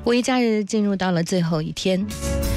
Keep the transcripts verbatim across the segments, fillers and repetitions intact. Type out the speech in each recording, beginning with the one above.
五一假日进入到了最后一天，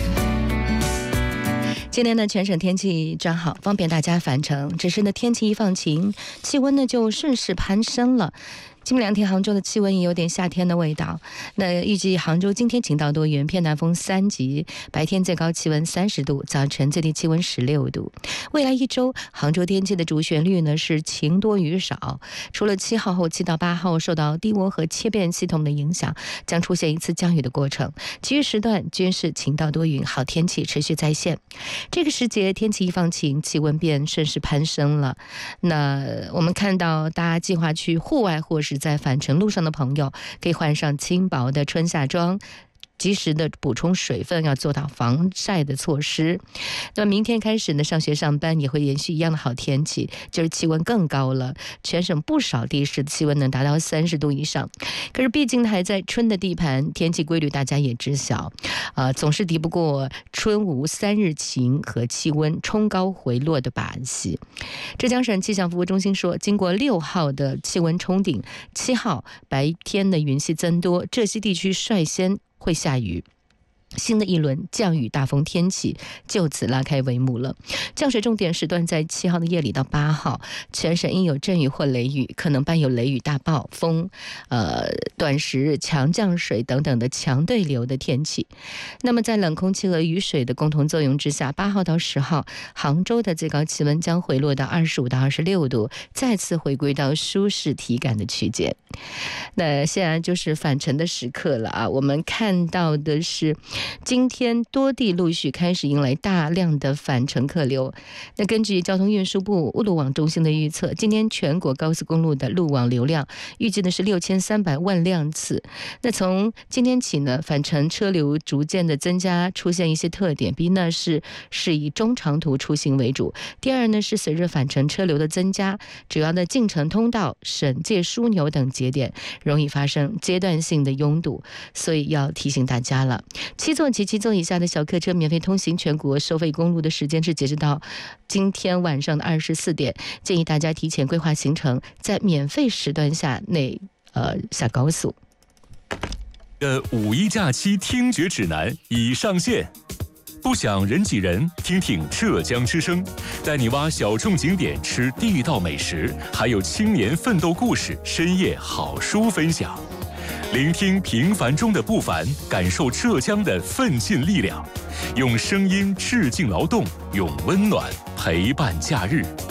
今天呢全省天气转好，方便大家返程。只是呢天气一放晴，气温呢就顺势攀升了。今明两天杭州的气温也有点夏天的味道。那预计杭州今天晴到多云，偏南风三级，白天最高气温三十度，早晨最低气温十六度。未来一周杭州天气的主旋律呢是晴多雨少，除了七号后七到八号受到低涡和切变系统的影响，将出现一次降雨的过程，其余时段均是晴到多云，好天气持续在线。这个时节天气一放晴，气温便顺势攀升了。那我们看到大家计划去户外或是在返程路上的朋友，可以换上轻薄的春夏装，及时的补充水分，要做到防晒的措施。那么明天开始呢，上学上班也会延续一样的好天气，就是气温更高了，全省不少地市的气温能达到三十度以上。可是毕竟还在春的地盘，天气规律大家也知晓，呃，总是敌不过春无三日晴和气温冲高回落的把戏。浙江省气象服务中心说，经过六号的气温冲顶，七号白天的云系增多，浙西地区率先会下雨，新的一轮降雨大风天气就此拉开帷幕了。降水重点时段在七号的夜里到八号，全省应有阵雨或雷雨，可能伴有雷雨大暴风、呃短时强降水等等的强对流的天气。那么在冷空气和雨水的共同作用之下，八号到十号，杭州的最高气温将回落到二十五到二十六度，再次回归到舒适体感的区间。那现在就是返程的时刻了啊！我们看到的是，今天多地陆续开始迎来大量的返程客流。那根据交通运输部路网中心的预测，今天全国高速公路的路网流量预计的是六千三百万辆次。那从今天起呢，返程车流逐渐的增加，出现一些特点。第一呢是是以中长途出行为主，第二呢是随着返程车流的增加，主要的进城通道、省界枢纽等节点容易发生阶段性的拥堵，所以要提醒大家了。七座及七座以下的小客车免费通行全国收费公路的时间是截止到今天晚上的二十四点，建议大家提前规划行程，在免费时段下内呃下高速。 的五一假期听觉指南已上线，不想人挤人，听听浙江之声，带你挖小众景点，吃地道美食，还有青年奋斗故事，深夜好书分享。聆听平凡中的不凡，感受浙江的奋进力量，用声音致敬劳动，用温暖陪伴假日。